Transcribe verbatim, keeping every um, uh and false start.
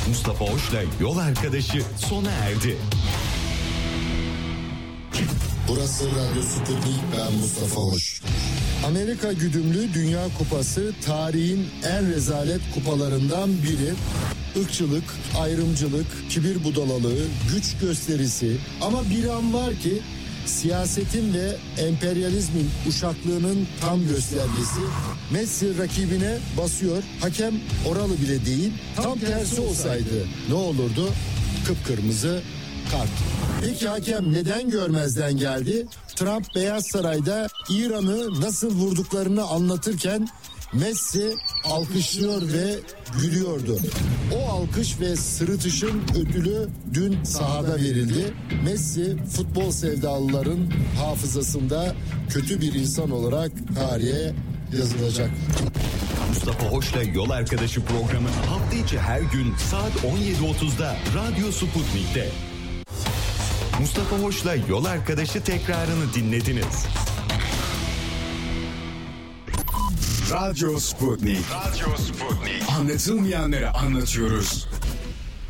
Mustafa Hoş'la Yol Arkadaşı sona erdi. Burası Radyo Sputnik, ben Mustafa Hoş. Amerika güdümlü Dünya Kupası tarihin en rezalet kupalarından biri. Irkçılık, ayrımcılık, kibir budalalığı, güç gösterisi, ama bir an var ki siyasetin ve emperyalizmin uşaklığının tam göstergesi. Messi rakibine basıyor, hakem oralı bile değil, tam tersi olsaydı ne olurdu? Kıpkırmızı kart. Peki hakem neden görmezden geldi? Trump Beyaz Saray'da İran'ı nasıl vurduklarını anlatırken Messi alkışlıyor ve gülüyordu. O alkış ve sırıtışın ödülü dün sahada verildi. Messi futbol sevdalıların hafızasında kötü bir insan olarak tarihe yazılacak. Mustafa Hoş'la Yol Arkadaşı programı hafta içi her gün saat on yedi otuzda Radyo Sputnik'te. Mustafa Hoş'la Yol Arkadaşı tekrarını dinlediniz. Radyo Sputnik. Radyo Sputnik. Anlatılmayanları anlatıyoruz.